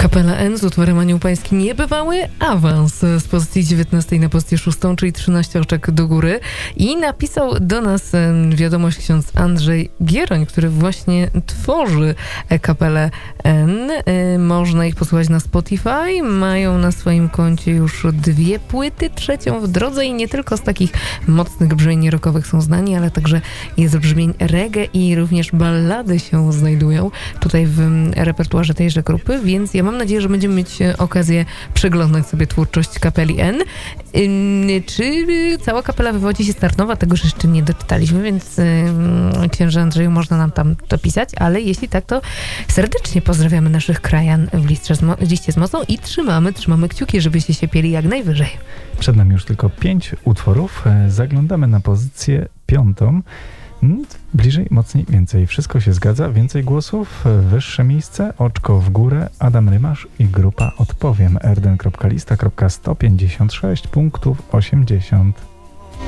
Kapela N z utworem Anioł Pański Niebywały, awans z pozycji 19 na pozycję 6, czyli 13 oczek do góry. I napisał do nas wiadomość ksiądz Andrzej Gieroń, który właśnie tworzy kapelę N. Można ich posłuchać na Spotify. Mają na swoim koncie już 2 płyty, 3 w drodze i nie tylko z takich mocnych brzmień rockowych są znani, ale także i z brzmień reggae i również ballady się znajdują tutaj w repertuarze tejże grupy, więc ja mam nadzieję, że będziemy mieć okazję przeglądać sobie twórczość kapeli N. Czy cała kapela wywodzi się z Tarnowa? Tego jeszcze nie doczytaliśmy, więc księże Andrzeju, można nam tam to pisać, ale jeśli tak, to serdecznie pozdrawiamy naszych krajan w liście z mocą i trzymamy kciuki, żebyście się pieli jak najwyżej. Przed nami już tylko 5 utworów. Zaglądamy na pozycję 5. Bliżej, mocniej, więcej. Wszystko się zgadza. Więcej głosów, wyższe miejsce, oczko w górę. Adam Rymasz i grupa Odpowiem. rden.lista.156 punktów 80.